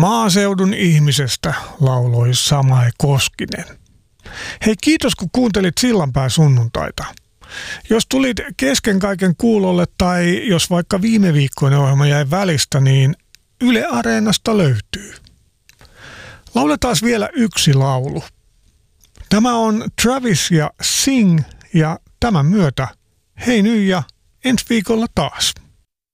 Maaseudun ihmisestä lauloi Samae Koskinen. Hei, kiitos kun kuuntelit Sillanpää sunnuntaita. Jos tulit kesken kaiken kuulolle tai jos vaikka viime viikkoinen ohjelma jäi välistä, niin Yle Areenasta löytyy. Lauletaan vielä yksi laulu. Tämä on Travis ja Sing ja tämän myötä hei nyt ja ensi viikolla taas.